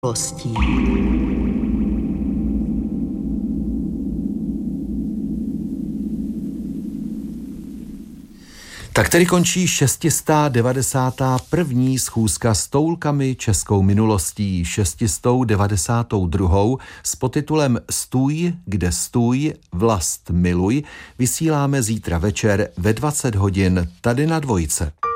minulostí. Tak tedy končí 691. schůzka s toulkami českou minulostí, 692. s podtitulem Stůj, kde stůj, vlast miluj, vysíláme zítra večer ve 20 hodin tady na Dvojce.